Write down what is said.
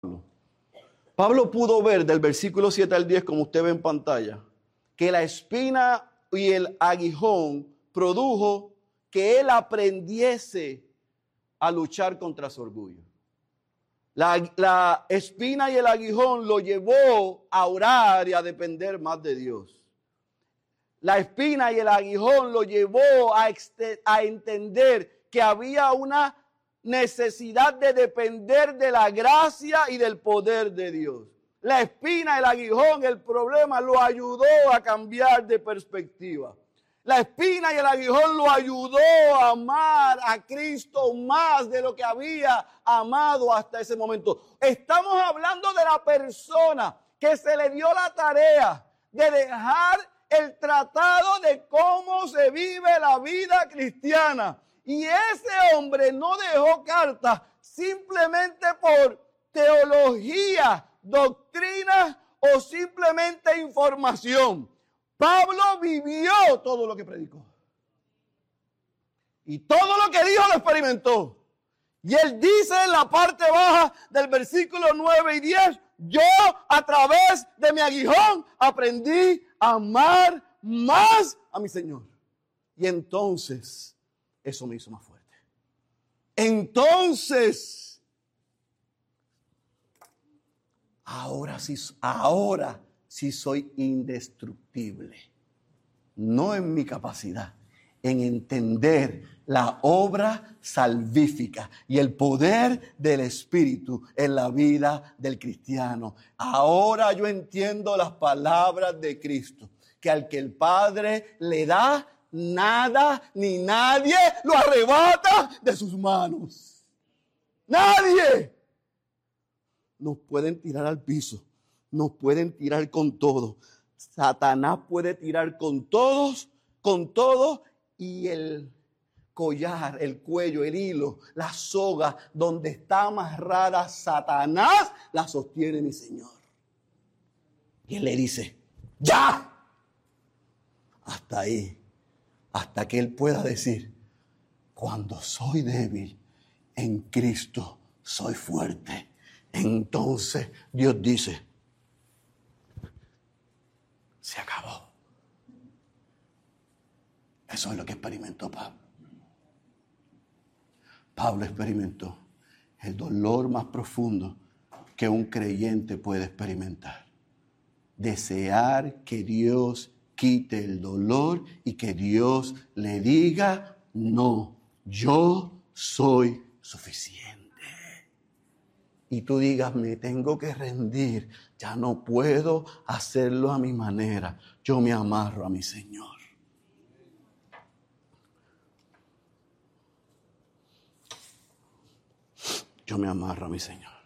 Pablo pudo ver del versículo 7 al 10, como usted ve en pantalla, que la espina y el aguijón produjo que él aprendiese a luchar contra su orgullo. La espina y el aguijón lo llevó a orar y a depender más de Dios. La espina y el aguijón lo llevó a entender que había una necesidad de depender de la gracia y del poder de Dios. La espina, el aguijón, el problema lo ayudó a cambiar de perspectiva. La espina y el aguijón lo ayudó a amar a Cristo más de lo que había amado hasta ese momento. Estamos hablando de la persona que se le dio la tarea de dejar el tratado de cómo se vive la vida cristiana. Y ese hombre no dejó cartas simplemente por teología, doctrina o simplemente información. Pablo vivió todo lo que predicó. Y todo lo que dijo lo experimentó. Y él dice en la parte baja del versículo 9 y 10, yo a través de mi aguijón aprendí a amar más a mi Señor. Y entonces, eso me hizo más fuerte. Entonces, ahora sí soy indestructible. No en mi capacidad, en entender la obra salvífica y el poder del Espíritu en la vida del cristiano. Ahora yo entiendo las palabras de Cristo, que al que el Padre le da, nada ni nadie lo arrebata de sus manos. Nadie. Nos pueden tirar al piso, nos pueden tirar con todo. Satanás puede tirar con todos, y el collar, el cuello, el hilo, la soga donde está amarrada Satanás, la sostiene mi Señor. Y él le dice, ¡ya! Hasta ahí, hasta que él pueda decir, cuando soy débil, en Cristo soy fuerte. Entonces Dios dice, se acabó. Eso es lo que experimentó Pablo. Pablo experimentó el dolor más profundo que un creyente puede experimentar. Desear que Dios quite el dolor y que Dios le diga, no, yo soy suficiente. Y tú digas, me tengo que rendir, ya no puedo hacerlo a mi manera, yo me amarro a mi Señor. Yo me amarro a mi Señor.